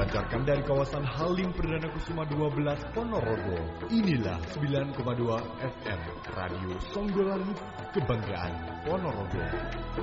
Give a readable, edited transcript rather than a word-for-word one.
dipancarkan dari kawasan Halim Perdana Kusuma 12 Ponorogo. Inilah 9,2 FM Radio Songgolangit, Kebanggaan Ponorogo.